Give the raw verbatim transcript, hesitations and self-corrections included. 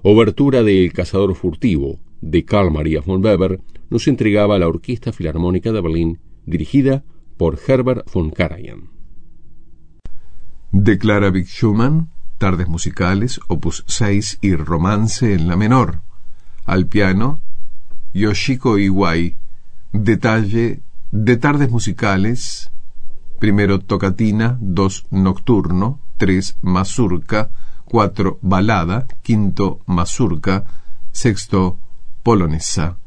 Obertura de El cazador furtivo, de Carl Maria von Weber, nos entregaba la Orquesta Filarmónica de Berlín, dirigida por Herbert von Karajan. De Clara Wieck Schumann, Tardes musicales, opus seis y Romance en la menor. Al piano, Yoshiko Iwai. Detalle de Tardes musicales, primero tocatina, dos nocturno, tres mazurca, cuatro balada, quinto mazurca, sexto polonesa.